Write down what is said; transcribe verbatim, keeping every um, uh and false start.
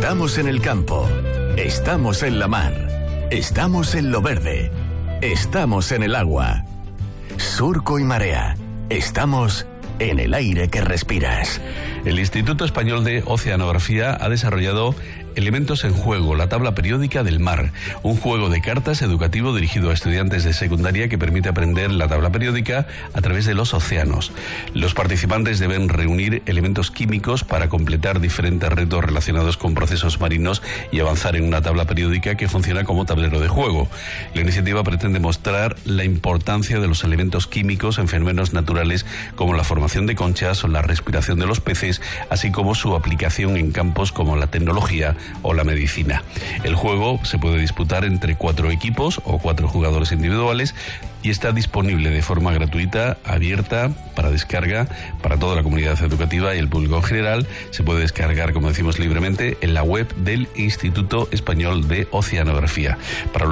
Estamos en el campo, estamos en la mar, estamos en lo verde, estamos en el agua. Surco y Marea, estamos en el aire que respiras. El Instituto Español de Oceanografía ha desarrollado Elementos en Juego, la tabla periódica del mar, un juego de cartas educativo dirigido a estudiantes de secundaria que permite aprender la tabla periódica a través de los océanos. Los participantes deben reunir elementos químicos para completar diferentes retos relacionados con procesos marinos y avanzar en una tabla periódica que funciona como tablero de juego. La iniciativa pretende mostrar la importancia de los elementos químicos en fenómenos naturales como la formación de conchas o la respiración de los peces, así como su aplicación en campos como la tecnología o la medicina. El juego se puede disputar entre cuatro equipos o cuatro jugadores individuales y está disponible de forma gratuita, abierta, para descarga para toda la comunidad educativa y el público en general. Se puede descargar, como decimos, libremente en la web del Instituto Español de Oceanografía. Para